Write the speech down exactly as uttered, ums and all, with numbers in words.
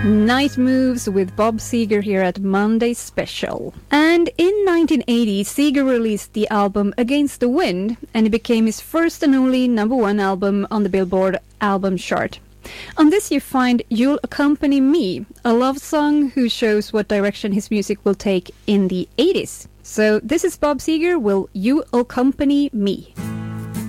Night Moves with Bob Seger here at Monday Special. And in nineteen eighty, Seger released the album Against the Wind, and it became his first and only number one album on the Billboard album chart. On this you find You'll Accompany Me, a love song who shows what direction his music will take in the eighties. So this is Bob Seger, Will You Accompany Me?